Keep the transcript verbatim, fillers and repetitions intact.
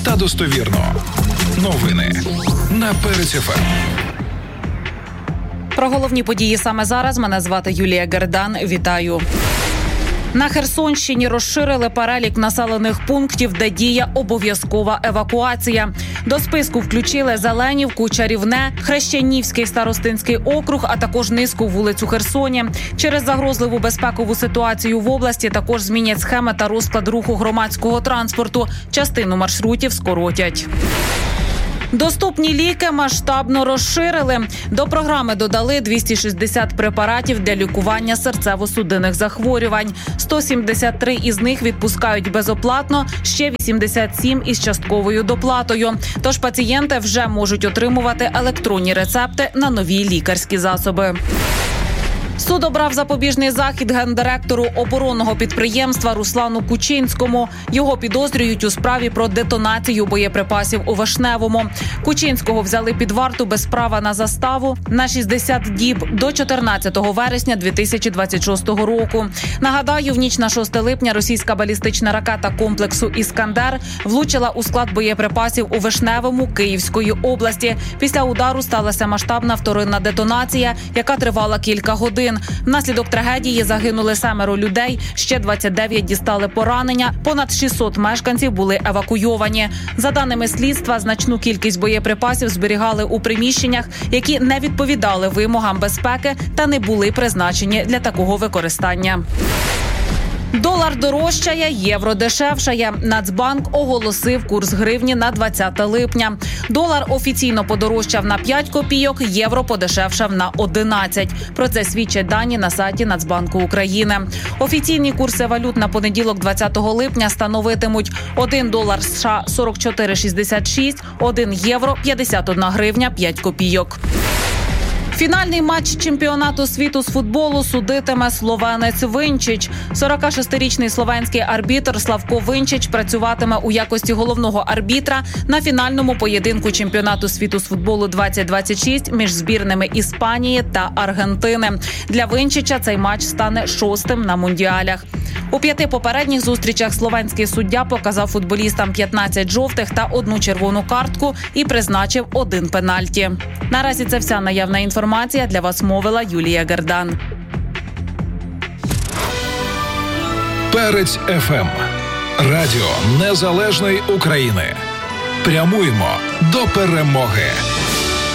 та достовірно. Новини на Перець еф ем. Про головні події саме зараз. Мене звати Юлія Гердан. Вітаю. На Херсонщині розширили перелік населених пунктів, де діє обов'язкова евакуація. До списку включили Зеленівку, Чарівне, Хрещанівський старостинський округ, а також низку вулиць у Херсоні. Через загрозливу безпекову ситуацію в області також змінять схеми та розклад руху громадського транспорту. Частину маршрутів скоротять. Доступні ліки масштабно розширили. До програми додали двісті шістдесят препаратів для лікування серцево-судинних захворювань. сто сімдесят три із них відпускають безоплатно, ще вісімдесят сім із частковою доплатою. Тож пацієнти вже можуть отримувати електронні рецепти на нові лікарські засоби. Суд обрав запобіжний захід гендиректору оборонного підприємства Руслану Кучинському. Його підозрюють у справі про детонацію боєприпасів у Вишневому. Кучинського взяли під варту без права на заставу на шістдесят діб до чотирнадцятого вересня дві тисячі двадцять шостого року. Нагадаю, в ніч на шосте липня російська балістична ракета комплексу «Іскандер» влучила у склад боєприпасів у Вишневому Київської області. Після удару сталася масштабна вторинна детонація, яка тривала кілька годин. Внаслідок трагедії загинули семеро людей, ще двадцять дев'ять дістали поранення, понад шістсот мешканців були евакуйовані. За даними слідства, значну кількість боєприпасів зберігали у приміщеннях, які не відповідали вимогам безпеки та не були призначені для такого використання. Долар дорожчає, євро дешевшає. Нацбанк оголосив курс гривні на двадцяте липня. Долар офіційно подорожчав на п'ять копійок, євро подешевшав на одинадцять. Про це свідчать дані на сайті Нацбанку України. Офіційні курси валют на понеділок двадцятого липня становитимуть один долар США сорок чотири шістдесят шість, один євро п'ятдесят одна гривня п'ять копійок. Фінальний матч чемпіонату світу з футболу судитиме словенець Винчич. сорокашестирічний словенський арбітр Славко Винчич працюватиме у якості головного арбітра на фінальному поєдинку чемпіонату світу з футболу двадцять двадцять шість між збірними Іспанії та Аргентини. Для Винчича цей матч стане шостим на мундіалях. У п'яти попередніх зустрічах словенський суддя показав футболістам п'ятнадцять жовтих та одну червону картку і призначив один пенальті. Наразі це вся наявна інформація. Для вас мовила Юлія Гердан. Перець еф ем. Радіо Незалежної України. Прямуємо до перемоги.